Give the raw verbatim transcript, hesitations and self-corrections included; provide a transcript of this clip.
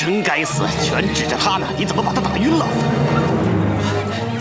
真该死，全指着他呢！你怎么把他打晕了？